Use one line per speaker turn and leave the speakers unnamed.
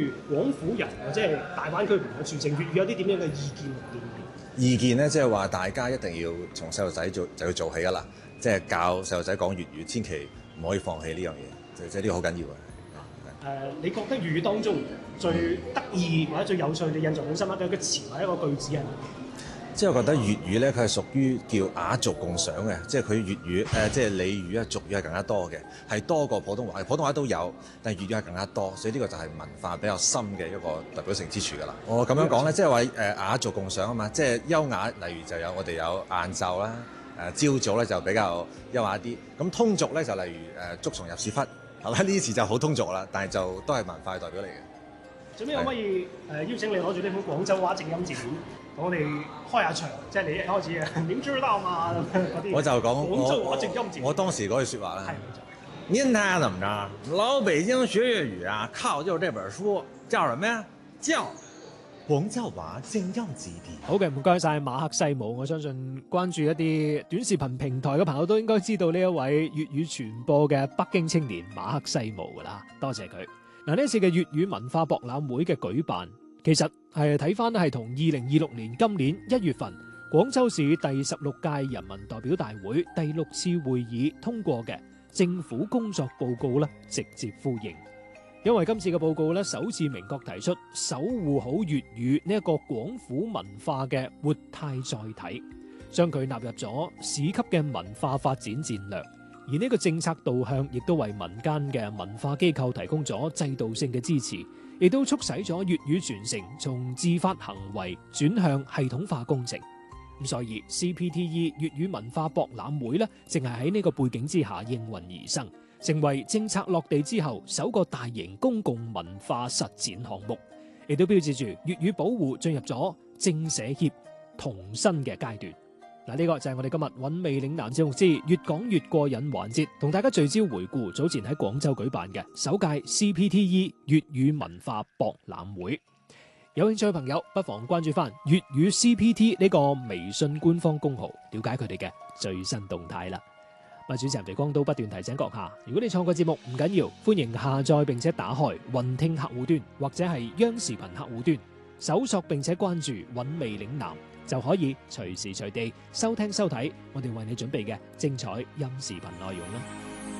於廣府人或者係大灣區唔同傳承粵語有啲點樣嘅意見同建議？
意見咧，即係話大家一定要從細路仔就要做起㗎啦，即係教細路仔講粵語，千祈唔可以放棄呢樣嘢，即係呢個好緊要嘅。
你覺得粵語當中最得意或者最有趣、你印象好深刻嘅一個詞或者一個句子係乜？
即係我覺得粵語咧，佢係屬於叫雅俗共賞嘅，即係佢粵語即係俚語啊、俗語係更加多嘅，係多過普通話。普通話都有，但係粵語係更加多，所以呢個就係文化比較深嘅一個代表性之處㗎啦。我咁樣講咧，即係話雅俗共賞啊嘛，即係優雅，例如就有我哋有晏晝啦，朝早咧就比較優雅啲。咁通俗咧就例如捉蟲入屎忽，係咪呢啲詞就好通俗啦，但係就都係文化代表嚟嘅。
最尾可唔可以邀請你攞住呢本廣州話正音字典，同我哋開下場？即係你一開始嘅點知道嘛嗰啲。
我就講
廣州話正音字典。
我當時嗰句説話啦。
您睇下怎麼着？老北京學粵語啊，靠就是這本書，叫什麼呀？叫廣州話正音字典。
好嘅，唔該晒馬克西姆。我相信關注一啲短視頻平台嘅朋友都應該知道呢一位粵語傳播嘅北京青年馬克西姆㗎啦，多謝佢。嗱，呢次嘅粵語文化博覽會嘅舉辦，其實係睇翻係同2026年今年1月份廣州市第16屆人民代表大會第6次會議通過嘅政府工作報告咧直接呼應。因為今次嘅報告咧首次明確提出守護好粵語呢一個廣府文化嘅活態載體，將佢納入咗市級嘅文化發展戰略。而呢個政策導向亦都為民間嘅文化機構提供咗制度性嘅支持，亦都促使咗粵語傳承從自發行為轉向系統化工程。咁所以 CPTE 粵語文化博覽會呢，正係喺呢個背景之下應運而生，成為政策落地之後首個大型公共文化實踐項目，亦都標誌住粵語保護進入咗正社協同新嘅階段。嗱，呢個就係我哋今日韻味嶺南節目之越講越過癮環節，同大家聚焦回顧早前喺廣州舉辦嘅首屆 CPTE 粵語文化博覽會。有興趣嘅朋友不妨關注翻粵語 CPT 呢個微信官方公號，了解佢哋嘅最新動態啦。主持人肥光都不斷提醒閣下，如果你錯過節目唔緊要，歡迎下載並且打開雲聽客戶端或者係央視頻客戶端，搜索並且關注韻味嶺南，就可以隨時隨地收聽收睇我哋為你準備嘅精彩音視頻內容啦。